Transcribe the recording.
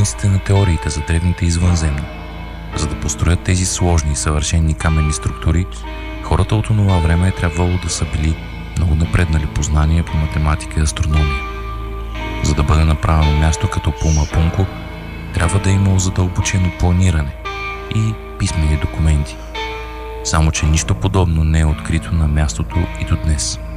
границите на теориите за древните извънземни. За да построят тези сложни и съвършени каменни структури, хората от онова време е трябвало да са били много напреднали познания по математика и астрономия. За да бъде направено място като Пума Пунко, трябва да е имало задълбочено планиране и писмени документи. Само че нищо подобно не е открито на мястото и до днес.